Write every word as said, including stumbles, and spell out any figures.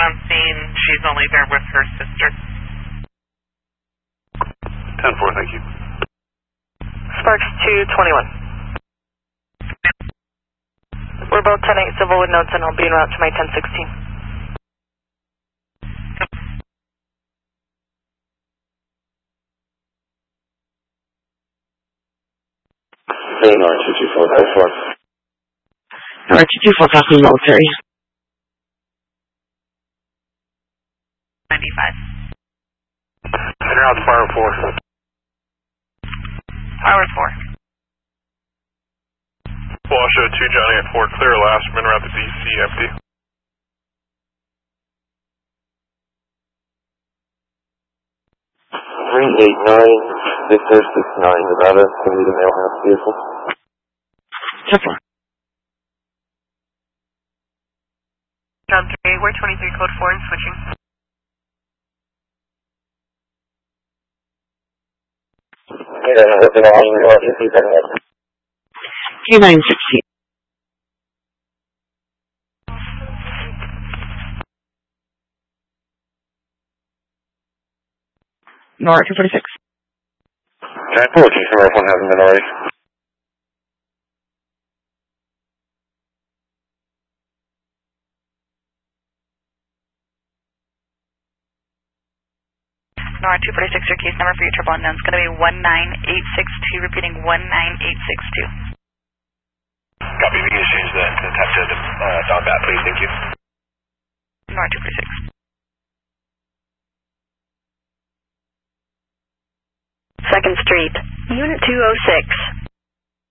on scene. She's only there with her sister. ten four, thank you. Sparks two twenty-one. We're both ten eight civil with notes, and I'll be en route to my ten sixteen. Hey, N R two two four, code four. N R two two four, copy military. ninety-five. Clear out Power four. Power four. Washoe two, Johnny at four, clear last, min route to D C, empty. three eight nine, Victor six nine, Nevada, can we the mail house vehicle? ten four. John three, we're twenty-three, code four, and switching. K nine sixteen. N R two forty-six. ten four, G C R F one hasn't been already. N R two forty-six, your case number for your triple unknown is going to be one nine eight six two, repeating one nine eight six two. Copy, we can change that and attach it to uh, Don Bat, please, thank you. N R two forty-six. Second Street, Unit two oh six.